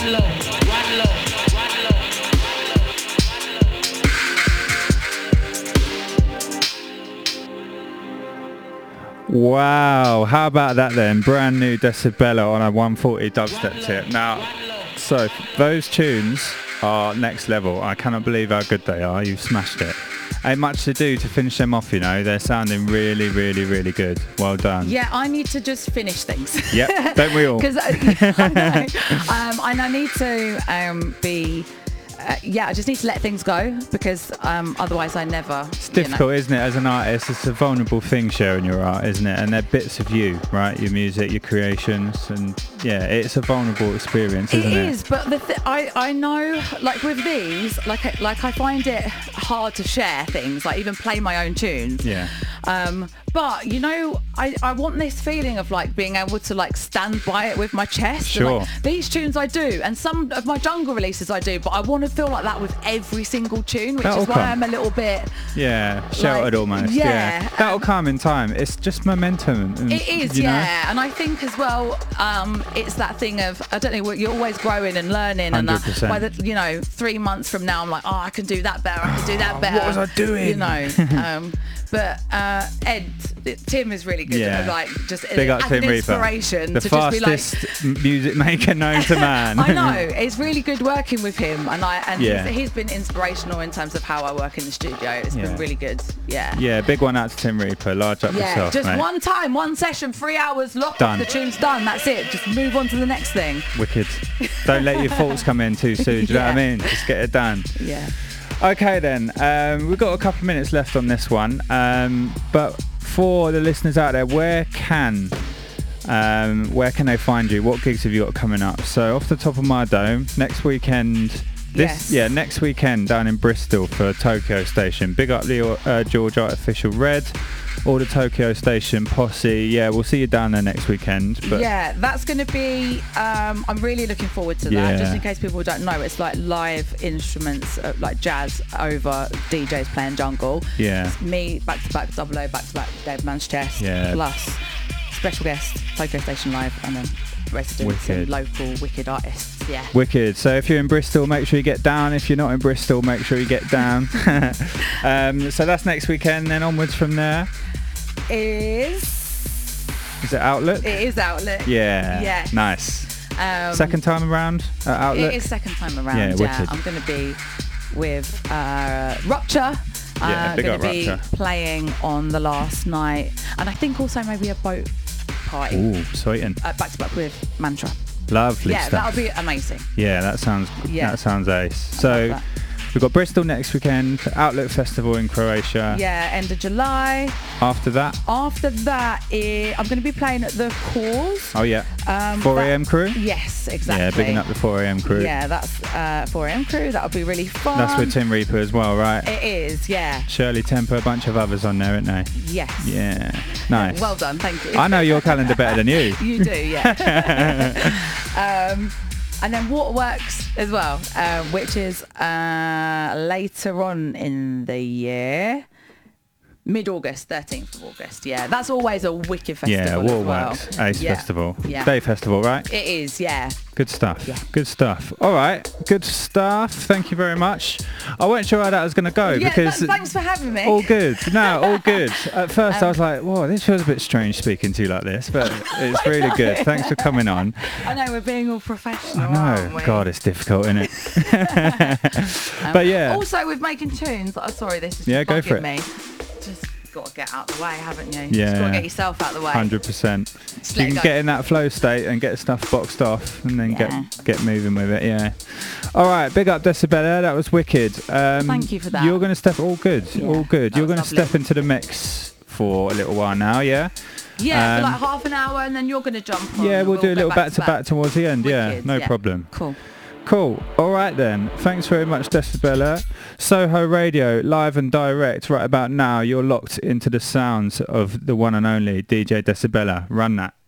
Wow, how about that then? Brand new Decibella on a 140 dubstep tip. Now, so those tunes are next level. I cannot believe how good they are. You've smashed it. Ain't much to do to finish them off, you know. They're sounding really, really, really good. Well done. Yeah, I need to just finish things. Yep, don't we all? Because I know. And I need to be... I just need to let things go because otherwise I never... It's difficult, isn't it, as an artist? It's a vulnerable thing sharing your art, isn't it? And they're bits of you, right? Your music, your creations, and yeah, it's a vulnerable experience, isn't it? It is, but I know, like with these, like I find it hard to share things, like even play my own tunes. Yeah. But you know, I want this feeling of like being able to like stand by it with my chest. Sure. And, like, these tunes I do, and some of my jungle releases I do, but I want to feel like that with every single tune, which is why I'm a little bit sheltered, like, almost. Yeah. That'll come in time. It's just momentum. And, it is, you know? And I think as well, it's that thing of, I don't know, you're always growing and learning, 100%. and by the 3 months from now, I'm like, oh, I can do that better. I can do that better. What was I doing? You know. But Tim is really good. Yeah. Like just big up Tim Reaper, inspiration the to fastest just be like, music maker known to man. I know, it's really good working with him, and he's been inspirational in terms of how I work in the studio. It's been really good. Yeah, big one out to Tim Reaper. Large up yourself, just mate. one time, one session, 3 hours, lock done. The tune's done. That's it. Just move on to the next thing. Wicked. Don't let your faults come in too soon. Do you know what I mean? Just get it done. Yeah. Okay then, we've got a couple of minutes left on this one, but for the listeners out there, where can they find you? What gigs have you got coming up? So off the top of my dome, next weekend, next weekend down in Bristol for Tokyo Station. Big up the George Artificial Red, all the Tokyo Station posse. Yeah, we'll see you down there next weekend. But yeah, that's going to be, I'm really looking forward to that. Just in case people don't know, it's like live instruments, like jazz over DJs playing jungle. Yeah. It's me, back-to-back, double O, back-to-back, Dave Man's Chest, plus special guest, Tokyo Station Live, and then residents and local wicked artists. Yeah. Wicked. So if you're in Bristol, make sure you get down. If you're not in Bristol, make sure you get down. So that's next weekend. Then onwards from there is it Outlook? It is Outlook. Yeah. Yeah. Nice. Second time around at Outlook? It is second time around. Yeah, wicked. I'm going to be with Rupture. Big going up to be Rupture. Playing on the last night, and I think also maybe a boat party. Ooh, sweet. Back to back with Mantra. Lovely stuff. That'll be amazing. Yeah, that sounds ace. So we've got Bristol next weekend, Outlook Festival in Croatia. Yeah, end of July. After that, I'm going to be playing at the Cause. Oh yeah. 4am crew. Yes, exactly. Yeah, bigging up the 4am crew. Yeah, that's 4am crew. That'll be really fun. That's with Tim Reaper as well, right? It is, yeah. Shirley Temper, a bunch of others on there, aren't they? Yes. Yeah. Nice. Well done, thank you. I know your calendar better than you. You do, yeah. And then Waterworks as well, which is later on in the year. Mid-August, 13th of August. Yeah, that's always a wicked festival. Yeah, Waterworks, Ace Festival. Yeah. Day festival, right? It is, yeah. Good stuff. Yeah. Good stuff. All right, good stuff. Thank you very much. I wasn't sure how that was going to go because... Thanks for having me. All good. No, all good. At first I was like, whoa, this feels a bit strange speaking to you like this, but it's really good. Thanks for coming on. I know, we're being all professional, I know. aren't we? God, it's difficult, isn't it? But yeah. Also with making tunes, sorry, this is go for it. me. Just got to get out of the way, haven't you? Yeah. Just got to get yourself out of the way. 100%. You can get in that flow state and get stuff boxed off and then get moving with it, yeah. All right, big up Decibella, that was wicked. Thank you for that. You're going to step, all good. You're going to step into the mix for a little while now, yeah? Yeah, for like half an hour and then you're going to jump on. Yeah, we'll do a little back-to-back towards the end, Wicked, no problem. Cool. All right then. Thanks very much, Decibella. Soho Radio, live and direct. Right about now, you're locked into the sounds of the one and only DJ Decibella. Run that.